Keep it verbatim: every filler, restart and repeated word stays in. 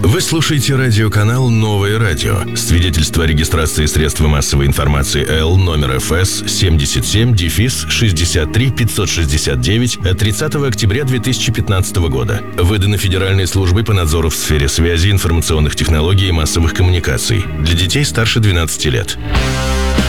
Вы слушаете радиоканал «Новое радио». Свидетельство о регистрации средств массовой информации Л номер эф эс семьдесят семь шестьдесят три пятьсот шестьдесят девять от тридцатого октября две тысячи пятнадцатого года. Выдано Федеральной службой по надзору в сфере связи, информационных технологий и массовых коммуникаций. Для детей старше двенадцати лет.